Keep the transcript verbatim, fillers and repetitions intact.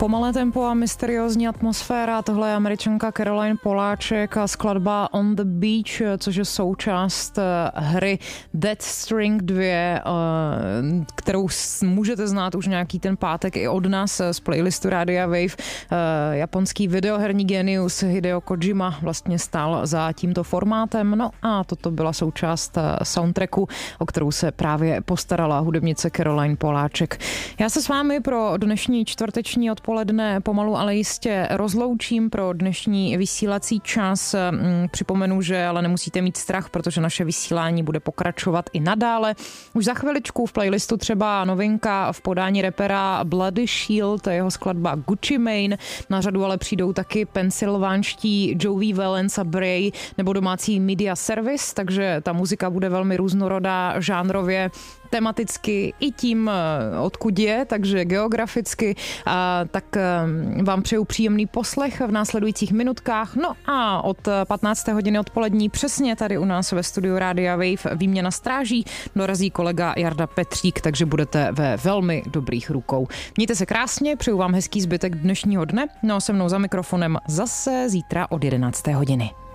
Pomalé tempo a mysteriózní atmosféra, tohle je Američanka Caroline Poláček a skladba On the Beach, což je součást hry Dead String dva, kterou můžete znát už nějaký ten pátek i od nás z playlistu Rádia Wave. Japonský videoherní genius Hideo Kojima vlastně stál za tímto formátem, no a toto byla součást soundtracku, o kterou se právě postarala hudebnice Caroline Poláček. Já se s vámi pro dnešní čtvrteční odpoledne pomalu, ale jistě rozloučím pro dnešní vysílací čas. Připomenu, že ale nemusíte mít strach, protože naše vysílání bude pokračovat i nadále. Už za chviličku v playlistu třeba novinka v podání rapera Bloody Shield, jeho skladba Gucci Mane. Na řadu ale přijdou taky pensylvánští Joey Valence a Bray nebo domácí Media Service, takže ta muzika bude velmi různorodá žánrově, tematicky i tím, odkud je, takže geograficky. A tak vám přeju příjemný poslech v následujících minutkách. No a od patnácté hodiny odpolední přesně tady u nás ve studiu Rádia Wave výměna stráží dorazí kolega Jarda Petřík, takže budete ve velmi dobrých rukou. Mějte se krásně, přeju vám hezký zbytek dnešního dne. No a se mnou za mikrofonem zase zítra od jedenácté hodiny.